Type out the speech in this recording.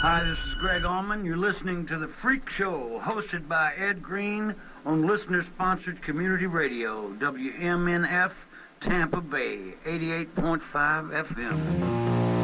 Hi, this is Greg Allman. You're listening to The Freak Show, hosted by Ed Green on listener-sponsored community radio, WMNF, Tampa Bay, 88.5 FM.